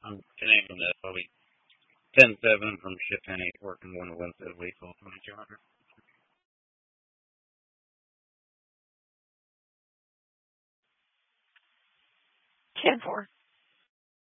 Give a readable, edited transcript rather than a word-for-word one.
I'm connecting that. Probably 10-7 from shift 10-8, working 1 to Wednesday a week, all 2200. 10-4.